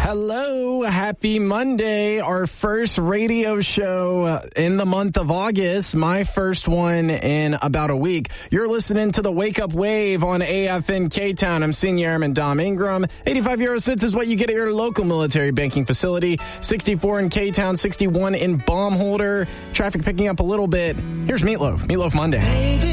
Hello, happy Monday, our first radio show in the month of August, my first one in about a week. You're listening to the Wake Up Wave on AFN K-Town. I'm Senior Airman Dom Ingram. 85 euro cents is what you get at your local military banking facility. 64 in K-Town, 61 in Baumholder. Traffic picking up a little bit. Here's Meatloaf Monday.